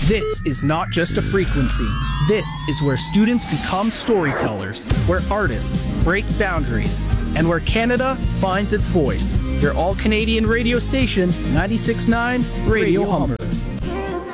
This is not just a frequency. This is where students become storytellers, where artists break boundaries, and where Canada finds its voice. Your all-Canadian radio station, 96.9 Radio Humber.